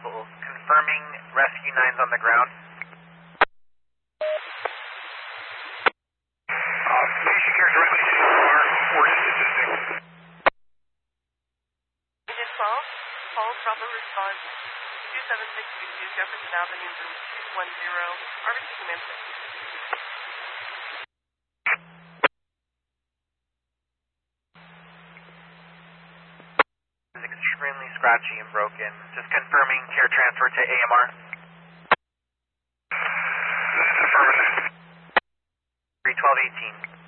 vehicle. Confirming rescue 9's on the ground. Station care directly to our coordinates assisting. Agent 12, call proper response. 27622 Jefferson Avenue, room 210, RBC Memphis. Extremely scratchy and broken. Just confirming care transfer to AMR. This is affirmative. 31218.